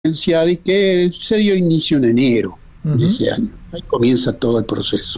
el CIADI, que se dio inicio en enero de ese año. Ahí comienza todo el proceso.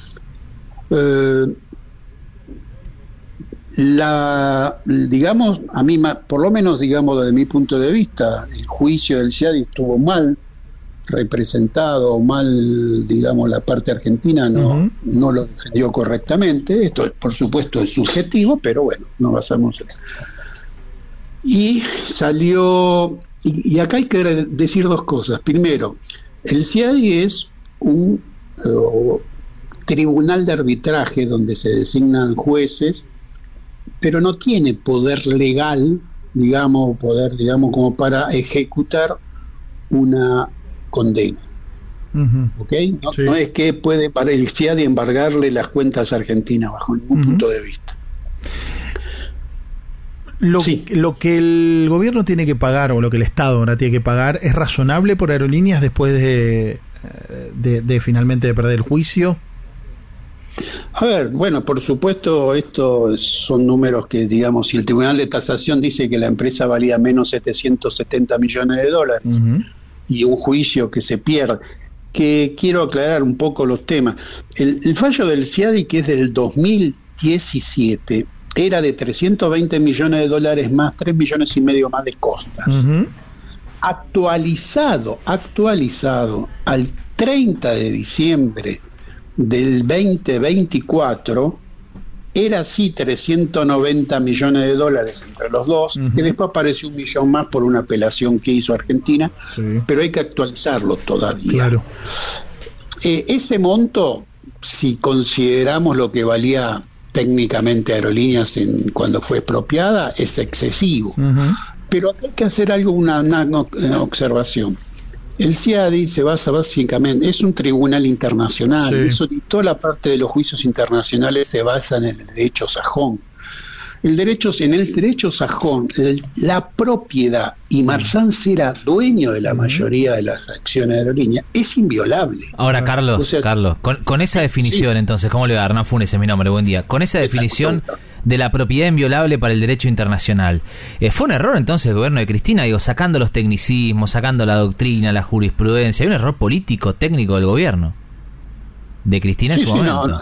Digamos, a mí, por lo menos, digamos, desde mi punto de vista, el juicio del CIADI estuvo mal representado, mal, digamos, la parte argentina no lo defendió correctamente. Esto, por supuesto, es subjetivo, pero bueno, no basamos en... Y salió, y acá hay que decir dos cosas. Primero, el CIADI es un tribunal de arbitraje donde se designan jueces, pero no tiene poder legal, digamos, como para ejecutar una condena. ¿Ok? No es que puede para el CIADI embargarle las cuentas argentinas bajo ningún punto de vista. Lo que el gobierno tiene que pagar, o lo que el Estado ahora tiene que pagar, ¿es razonable por Aerolíneas después de finalmente de perder el juicio? A ver, bueno, por supuesto, estos son números que, digamos, si el Tribunal de Tasación dice que la empresa valía menos 770 millones de dólares y un juicio que se pierde, que quiero aclarar un poco los temas. El fallo del CIADI, que es del 2017, era de 320 millones de dólares más 3 millones y medio más de costas. Actualizado al 30 de diciembre del 2024, era así 390 millones de dólares entre los dos, que después apareció 1 millón más por una apelación que hizo Argentina, pero hay que actualizarlo todavía. Claro. Ese monto, si consideramos lo que valía técnicamente Aerolíneas cuando fue expropiada, es excesivo. Pero hay que hacer una observación. El CIADI se basa básicamente, es un tribunal internacional, y toda la parte de los juicios internacionales se basa en el derecho sajón. En el derecho sajón, la propiedad, y Marzans era dueño de la mayoría de las acciones de Aerolíneas, es inviolable. Ahora, Carlos, con esa definición, entonces, ¿cómo le va? Hernán Funes es mi nombre, buen día. Con esa definición de la propiedad inviolable para el derecho internacional, ¿fue un error entonces el gobierno de Cristina? Digo, sacando los tecnicismos, sacando la doctrina, la jurisprudencia, ¿hay un error político, técnico del gobierno de Cristina en su momento?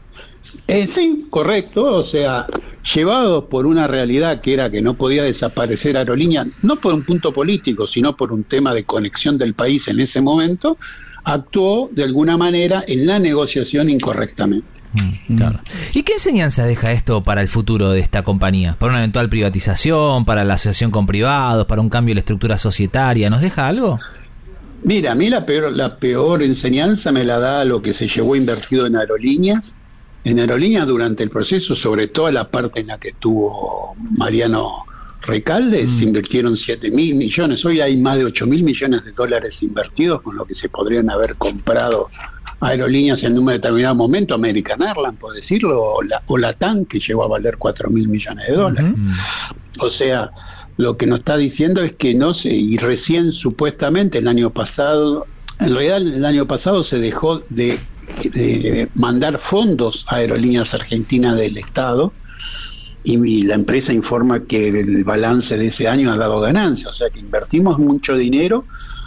Sí, correcto, o sea, llevados por una realidad que era que no podía desaparecer Aerolíneas, no por un punto político, sino por un tema de conexión del país en ese momento, actuó de alguna manera en la negociación incorrectamente. Claro. ¿Y qué enseñanza deja esto para el futuro de esta compañía? ¿Para una eventual privatización, para la asociación con privados, para un cambio de la estructura societaria? ¿Nos deja algo? Mira, a mí la peor enseñanza me la da lo que se llevó invertido en Aerolíneas. En Aerolíneas durante el proceso, sobre todo la parte en la que estuvo Mariano Recalde, se invirtieron 7.000 millones. Hoy hay más de 8.000 millones de dólares invertidos, con lo que se podrían haber comprado Aerolíneas en un determinado momento, American Airlines, por decirlo, o Latam, que llegó a valer 4.000 millones de dólares. O sea, lo que nos está diciendo es que no sé, y recién supuestamente el año pasado, en realidad el año pasado se dejó de mandar fondos a Aerolíneas Argentinas del Estado, y la empresa informa que el balance de ese año ha dado ganancias, o sea que invertimos mucho dinero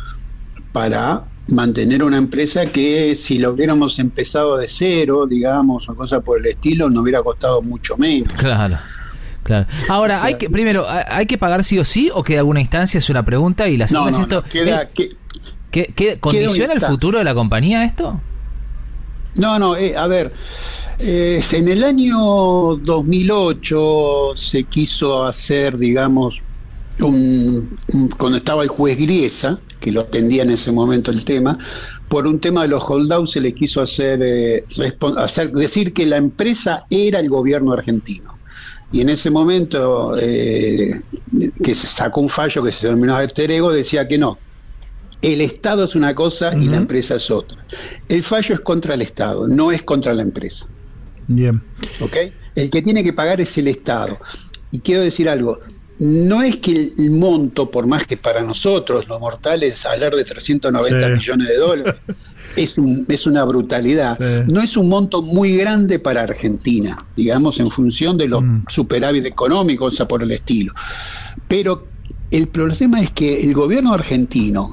para mantener una empresa que si lo hubiéramos empezado de cero, digamos, o cosa por el estilo, nos hubiera costado mucho menos. Claro. Ahora, o sea, ¿hay que pagar sí o sí, o queda alguna instancia? Es una pregunta, y la segunda es esto. ¿Condiciona el futuro de la compañía esto? A ver, en el año 2008 se quiso hacer, digamos, cuando estaba el juez Griesa, que lo atendía en ese momento el tema, por un tema de los holdouts se le quiso decir que la empresa era el gobierno argentino. Y en ese momento, que se sacó un fallo que se denominó alter ego, decía que no. El Estado es una cosa y la empresa es otra. El fallo es contra el Estado, no es contra la empresa. Bien. ¿Ok? El que tiene que pagar es el Estado. Y quiero decir algo, no es que el monto, por más que para nosotros, los mortales, hablar de 390 millones de dólares, es una brutalidad. No es un monto muy grande para Argentina, digamos, en función de los superávit económicos, o sea, por el estilo. Pero El problema es que el gobierno argentino